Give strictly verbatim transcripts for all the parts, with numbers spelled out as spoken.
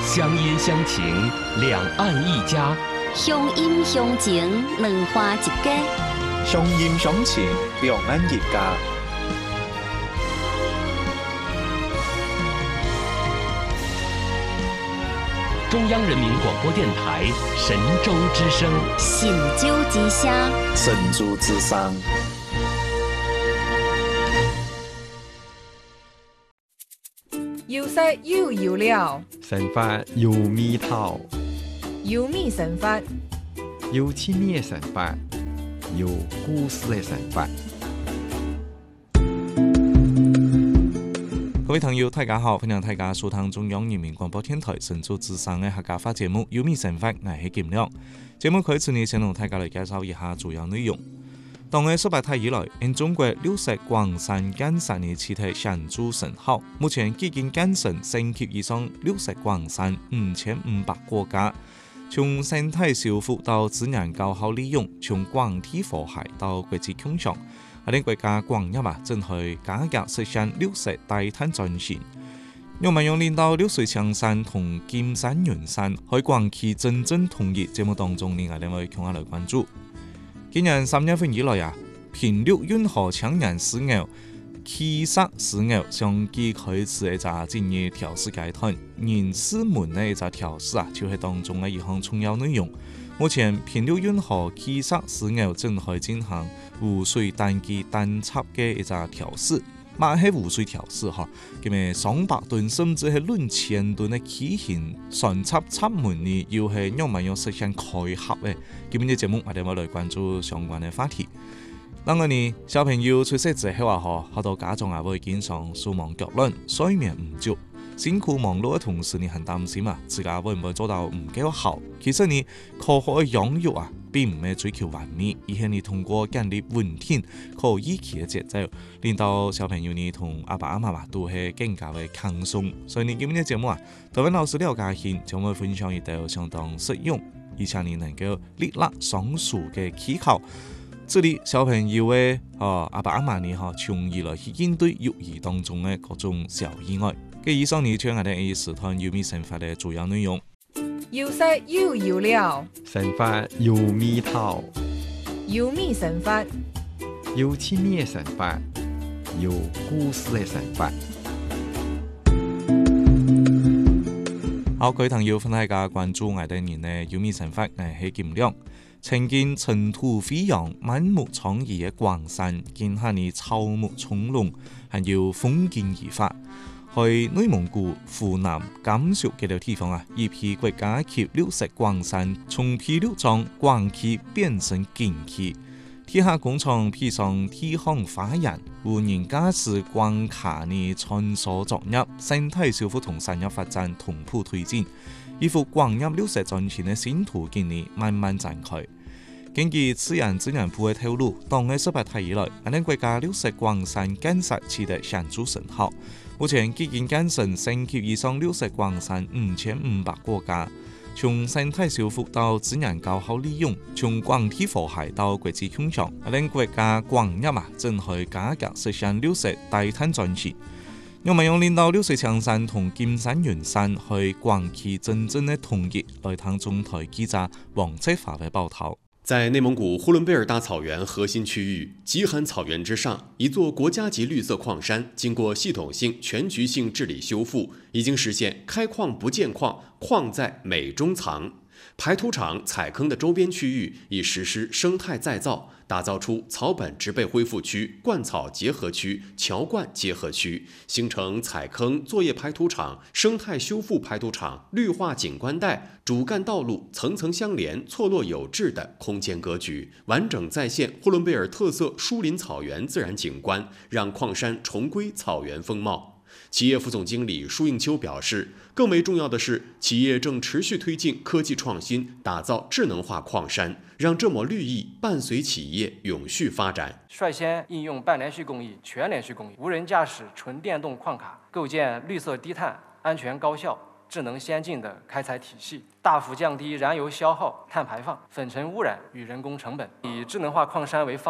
乡音乡情，两岸一家； 乡音乡情，两花一家； 乡音乡情，两岸一家。 中央人民广播电台神州之声， 神州之声， 神州之声。 有色有油料， 神法有味道， 有米神法， 有趣味的神法，有故事的神法。各位朋友，大家好，歡迎大家收聽中央人民廣播電台神州之聲嘅客家話節目《有米神法》，我係金亮。節目開始呢，先同大家嚟介紹一下主要內容。當喺十八大以來，因中國綠色廣산建設嘅事態顯著成效，目前已經建成三級以上綠色廣산五千五百個家，從生態修復到資源高效利用，從廣體和諧到國際共享。我哋國家廣入啊，正係加強實現綠色低碳轉型。我們用領導綠水青山同金山雲山喺廣企真正統一節目當中，另外兩位共下來關注。今年三月份以來啊，平綠運河青年事業、氣色事業相繼開始一個進入調試階段，人事門嘅一個調試啊，就係當中嘅一項重要內容。目前平綠運河氣色事業正在進行污水單機單插嘅一個調試，乜係污水調試嗬？咁咪上百噸甚至係兩千噸嘅氣型船插插門呢，要係讓民用實現開合嘅。今日節目我哋會來關注相關嘅話題。當然呢，小朋友出世之後啊，嗬，好多家長啊會經常手忙腳亂、睡眠唔足。辛苦忙碌嘅同時，你很擔心啊，自己會唔會做到唔夠好？其實你科學嘅養育啊，並唔係追求完美，而係你通過建立穩定、可依期嘅節奏，令到小朋友你同阿爸阿媽嘛都係更加嘅輕鬆。所以你今日嘅節目啊，台灣老師廖家慶將會分享一道相當實用，而且你能夠立立雙數嘅技巧。這裡小朋友嘅啊阿爸阿媽你哈，從而來去應對育兒當中嘅各種小意外。嘅以上呢，將係第十堂有米神法嘅主要內容。 有色有油料， 神法有味道， 有米神法， 有趣味的神法，有故事的神法。好，各位朋友，歡迎大家關注我哋今年嘅有米神法，我係金亮。曾經塵土飛揚、滿目瘡痍嘅廣산，今下呢草木蔥籠，還有風景異發。去內蒙古、湖南、甘肅幾條地方啊，一批國家級綠色廣산從皮綠狀廣企變成景企，地下工廠披上地行花園，無人駕駛廣卡呢穿梭作業，生態修復同產業發展同步推進，一幅廣入綠色轉型嘅新途徑呢慢慢展開。根據自然資源部嘅透露，當喺十八大以來，我哋國家綠色廣산建設取得顯著成效。目前已經建成三級以上綠色廣산五千五百個家，從生態修復到資源高效利用，從廣體和諧到國際共享，我哋國家廣入啊正去加強實現綠色低碳轉型。我們用領導綠水青山同金山雲山去廣企真正嘅統一，來聽中台記者黃翠華嘅報道。 在內蒙古呼倫貝爾大草原核心區域極寒草原之上，一座國家級綠色礦山經過系統性、全局性治理修復，已經實現開礦不見礦，礦在美中藏。排土場、採坑的周邊區域已實施生態再造，打造出草本植被恢復區、灌草結合區、橋灌結合區，形成採坑、作業排土場、生態修復排土場、綠化景觀帶、主幹道路層層相連、錯落有致的空間格局，完整再現呼倫貝爾特色疏林草原自然景觀，讓礦山重歸草原風貌。企業副總經理舒應秋表示，更為重要的是，企業正持續推進科技創新，打造智能化礦山，讓這抹綠意伴隨企業永續發展。 率先應用半連續工藝、全連續工藝、無人駕駛純電動礦卡，構建綠色低碳、安全高效、智能先進的開採體系，大幅降低燃油消耗、碳排放、粉塵污染與人工成本。以智能化礦山為方向，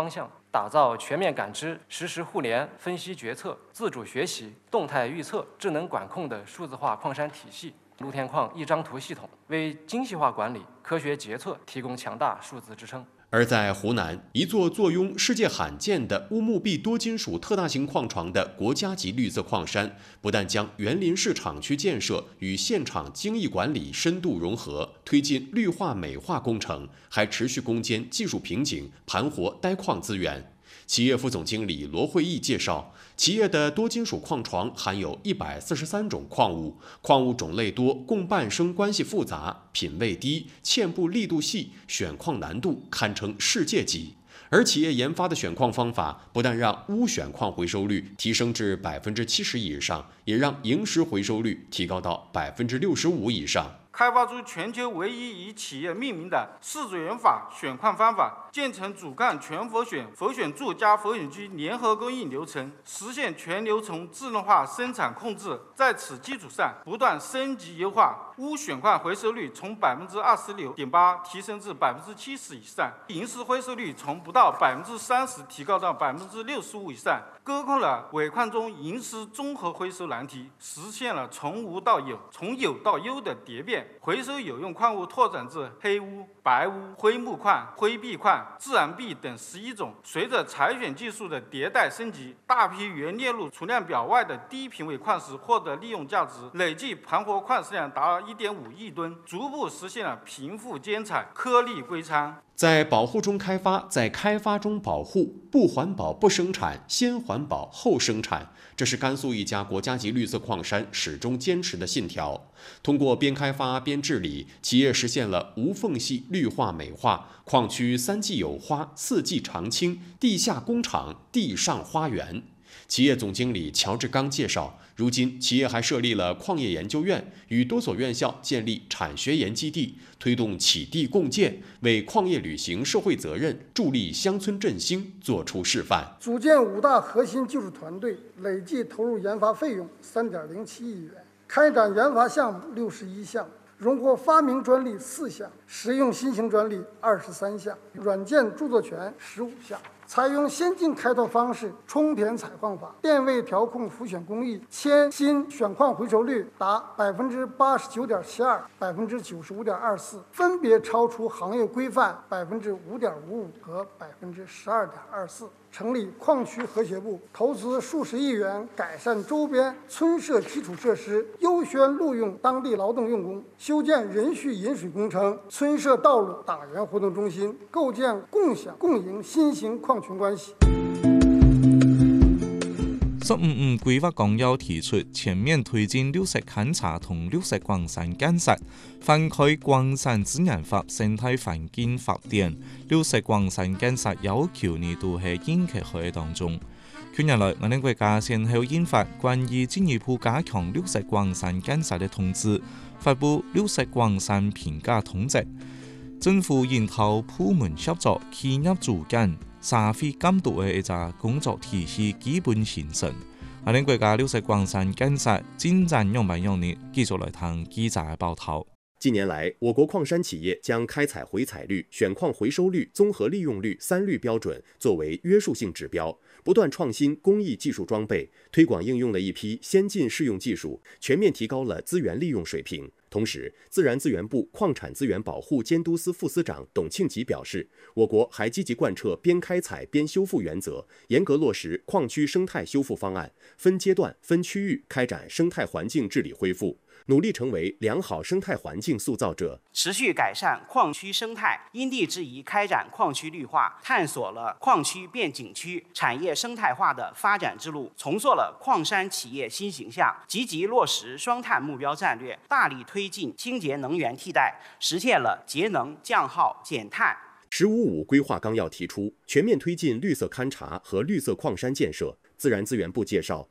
打造全面感知、实时互联、分析决策、自主学习、动态预测、智能管控的数字化矿山体系。陆天矿一张图系统为精细化管理、科学决策提供强大数字支撑。 而在湖南，一座坐拥世界罕见的乌木壁多金属特大型矿床的国家级绿色矿山，不但将园林式厂区建设与现场精益管理深度融合，推进绿化美化工程，还持续攻坚技术瓶颈，盘活呆矿资源。企业副总经理罗慧义介绍，企业的多金属矿床含有一百四十三种矿物，矿物种类多，共伴生关系复杂，品位低，嵌布力度细，选矿难度堪称世界级。而企业研发的选矿方法，不但让钨选矿回收率提升至百分之七十以上，也让萤石回收率提高到百分之六十五以上。 开发出全球唯一以企业命名的四种元法选矿方法，建成主干全佛选、佛选柱加佛选机联合供应流程，实现全流程智能化生产控制。在此基础上，不断升级优化，钨选矿回收率从百分之二十六点八提升至百分之七十以上，萤石回收率从不到百分之三十提高到百分之六十五以上，攻克了尾矿中萤石综合回收难题，实现了从无到有、从有到优的蝶变。回收有用矿物拓展至黑钨、白钨、灰木矿、灰壁矿、自然壁等十一种。随着采选技术的迭代升级，大批原列入储量表外的低品位矿石获得利用价值，累计盘活矿石量达 一点五亿吨，逐步实现了贫富兼采、颗粒归仓。 在保护中开发，在开发中保护，不环保不生产，先环保后生产，这是甘肃一家国家级绿色矿山始终坚持的信条。通过边开发边治理，企业实现了无缝隙绿化美化，矿区三季有花，四季常青，地下工厂，地上花园。企业总经理乔志刚介绍，如今企业还设立了矿业研究院，与多所院校建立产学研基地，推动企地共建，为矿业履行社会责任、助力乡村振兴作出示范。 组建五大核心技术团队，累计投入研发费用 三点零七亿元，开展研发项目六十一项，荣获发明专利四项，实用新型专利二十三项，软件著作权十五项。采用先进开拓方式，冲填采矿法，电位调控浮选工艺，铅锌选矿回收率达百分之八十九点七二、百分之九十五点二四，分别超出行业规范百分之五点五五和百分之十二点二四。成立矿区和谐部，投资数十亿元改善周边村社基础设施，优先录用当地劳动用工，修建人蓄引水工程、村社道路、党员活动中心，构建共享共赢新型矿群关系。 十五五规划纲要提出全面推进绿色勘察同绿色礦山建設，翻開礦山資源法、生態環境法典，綠色礦山建設要求呢都係延期喺當中。近日來，我哋國家先後印發關於進一步加強綠色礦山建設嘅通知，發布綠色礦山評價通知。政府研討部門協作、企業主幹、社會監督嘅一個工作體系基本形成。我哋國家綠色礦山建設進展樣板樣呢？繼續來聽記者嘅報道。 近年来，我国矿山企业将开采回采率、选矿回收率、综合利用率三率标准作为约束性指标，不断创新工艺技术装备，推广应用了一批先进适用技术，全面提高了资源利用水平。同时，自然资源部矿产资源保护监督司副司长董庆吉表示，我国还积极贯彻边开采边修复原则，严格落实矿区生态修复方案，分阶段、分区域开展生态环境治理恢复，努力成为良好生态环境塑造者， 持续改善矿区生态，因地制宜开展矿区绿化，探索了矿区变景区、产业生态化的发展之路，重塑了矿山企业新形象，积极落实双碳目标战略，大力推进清洁能源替代，实现了节能、降耗、减碳。 十五五规划纲要提出，全面推进绿色勘察和绿色矿山建设。自然资源部介绍，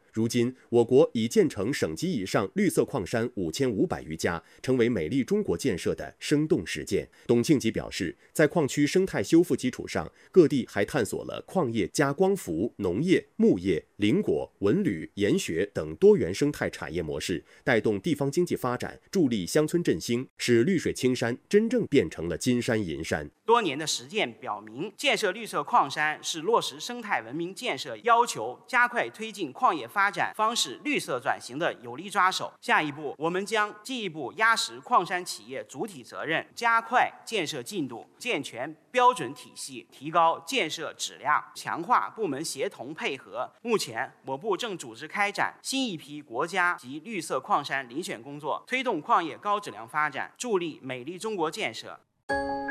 如今，我国已建成省级以上绿色矿山五千五百余家，成为美丽中国建设的生动实践。董庆吉表示，在矿区生态修复基础上，各地还探索了矿业加光伏、农业、牧业、林果、文旅、研学等多元生态产业模式，带动地方经济发展，助力乡村振兴，使绿水青山真正变成了金山银山。 多年的实践表明，建设绿色矿山是落实生态文明建设要求、加快推进矿业发展方式绿色转型的有力抓手。下一步，我们将进一步压实矿山企业主体责任，加快建设进度，健全标准体系，提高建设质量，强化部门协同配合。目前，我部正组织开展新一批国家级绿色矿山遴选工作，推动矿业高质量发展，助力美丽中国建设。